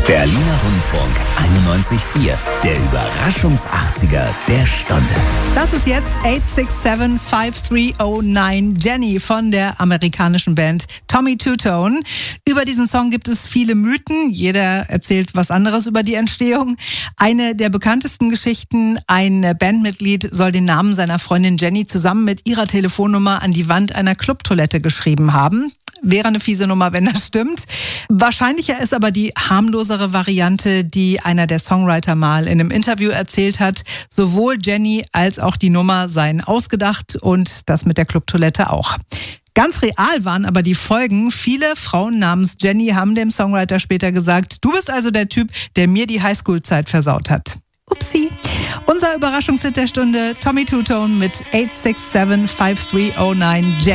Berliner Rundfunk 91.4, der Überraschungs-80er der Stunde. Das ist jetzt 867-5309, Jenny von der amerikanischen Band Tommy Two Tone. Über diesen Song gibt es viele Mythen. Jeder erzählt was anderes über die Entstehung. Eine der bekanntesten Geschichten: ein Bandmitglied soll den Namen seiner Freundin Jenny zusammen mit ihrer Telefonnummer an die Wand einer Clubtoilette geschrieben haben. Wäre eine fiese Nummer, wenn das stimmt. Wahrscheinlicher ist aber die harmlosere Variante, die einer der Songwriter mal in einem Interview erzählt hat. Sowohl Jenny als auch die Nummer seien ausgedacht und das mit der Clubtoilette auch. Ganz real waren aber die Folgen. Viele Frauen namens Jenny haben dem Songwriter später gesagt: Du bist also der Typ, der mir die Highschool-Zeit versaut hat. Upsi. Unser Überraschungshit der Stunde: Tommy Two Tone mit 867-5309, Jenny.